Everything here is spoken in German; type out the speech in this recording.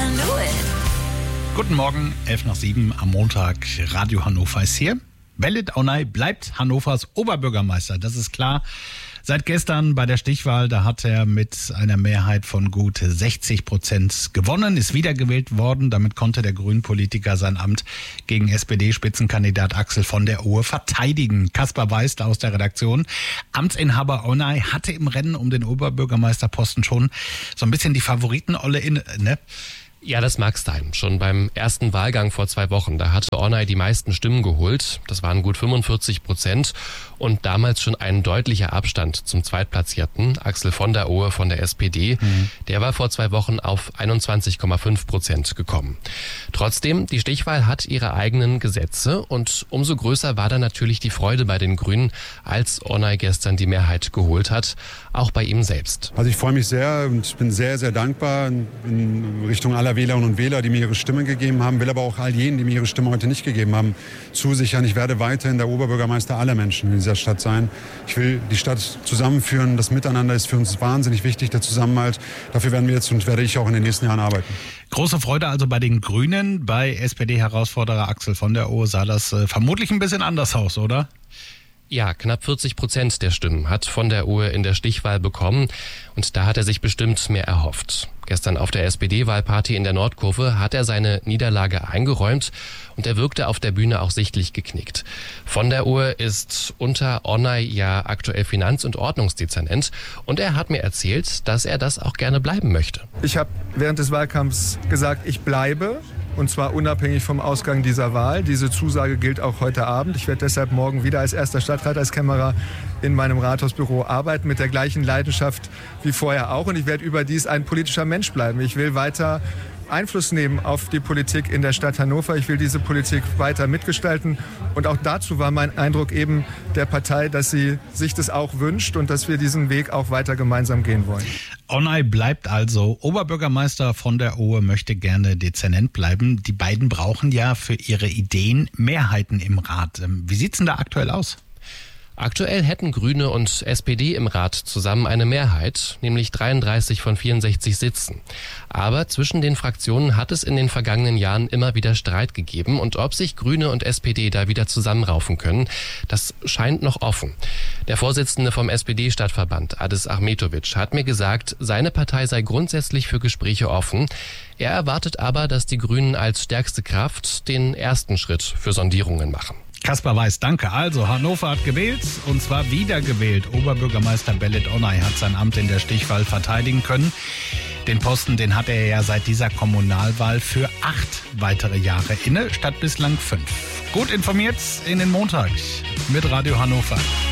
I know it. Guten Morgen, 6:11 am Montag. Radio Hannover ist hier. Belit Onay bleibt Hannovers Oberbürgermeister, das ist klar. Seit gestern bei der Stichwahl, da hat er mit einer Mehrheit von gut 60% gewonnen, ist wiedergewählt worden. Damit konnte der Grünen-Politiker sein Amt gegen SPD-Spitzenkandidat Axel von der Ohe verteidigen. Kaspar Weist aus der Redaktion. Amtsinhaber Onay hatte im Rennen um den Oberbürgermeisterposten schon so ein bisschen die Favoritenrolle inne, ne? Ja, das mag sein. Schon beim ersten Wahlgang vor 2 Wochen, da hatte Onay die meisten Stimmen geholt. Das waren gut 45% und damals schon ein deutlicher Abstand zum Zweitplatzierten, Axel von der Ohe von der SPD. Der war vor 2 Wochen auf 21,5% gekommen. Trotzdem, die Stichwahl hat ihre eigenen Gesetze und umso größer war dann natürlich die Freude bei den Grünen, als Onay gestern die Mehrheit geholt hat, auch bei ihm selbst. Also ich freue mich sehr und bin sehr, sehr dankbar in Richtung aller Wählerinnen und Wähler, die mir ihre Stimme gegeben haben, will aber auch all jenen, die mir ihre Stimme heute nicht gegeben haben, zusichern. Ich werde weiterhin der Oberbürgermeister aller Menschen in dieser Stadt sein. Ich will die Stadt zusammenführen. Das Miteinander ist für uns wahnsinnig wichtig, der Zusammenhalt. Dafür werden wir jetzt und werde ich auch in den nächsten Jahren arbeiten. Große Freude also bei den Grünen. Bei SPD-Herausforderer Axel von der Ohe sah das vermutlich ein bisschen anders aus, oder? Ja, knapp 40% der Stimmen hat von der Ohe in der Stichwahl bekommen und da hat er sich bestimmt mehr erhofft. Gestern auf der SPD-Wahlparty in der Nordkurve hat er seine Niederlage eingeräumt und er wirkte auf der Bühne auch sichtlich geknickt. Von der Ohe ist unter Onay ja aktuell Finanz- und Ordnungsdezernent und er hat mir erzählt, dass er das auch gerne bleiben möchte. Ich habe während des Wahlkampfs gesagt, ich bleibe. Und zwar unabhängig vom Ausgang dieser Wahl. Diese Zusage gilt auch heute Abend. Ich werde deshalb morgen wieder als erster Stadtrat, als Kämmerer in meinem Rathausbüro arbeiten, mit der gleichen Leidenschaft wie vorher auch. Und ich werde überdies ein politischer Mensch bleiben. Ich will weiter Einfluss nehmen auf die Politik in der Stadt Hannover. Ich will diese Politik weiter mitgestalten. Und auch dazu war mein Eindruck eben der Partei, dass sie sich das auch wünscht und dass wir diesen Weg auch weiter gemeinsam gehen wollen. Onay bleibt also Oberbürgermeister von der Ohe, möchte gerne Dezernent bleiben. Die beiden brauchen ja für ihre Ideen Mehrheiten im Rat. Wie sieht's denn da aktuell aus? Aktuell hätten Grüne und SPD im Rat zusammen eine Mehrheit, nämlich 33 von 64 Sitzen. Aber zwischen den Fraktionen hat es in den vergangenen Jahren immer wieder Streit gegeben und ob sich Grüne und SPD da wieder zusammenraufen können, das scheint noch offen. Der Vorsitzende vom SPD-Stadtverband, Adis Ahmetovic, hat mir gesagt, seine Partei sei grundsätzlich für Gespräche offen. Er erwartet aber, dass die Grünen als stärkste Kraft den ersten Schritt für Sondierungen machen. Kaspar Weist, danke. Also, Hannover hat gewählt, und zwar wiedergewählt. Oberbürgermeister Belit Onay hat sein Amt in der Stichwahl verteidigen können. Den Posten, den hat er ja seit dieser Kommunalwahl für 8 weitere Jahre inne, statt bislang 5. Gut informiert in den Montag mit Radio Hannover.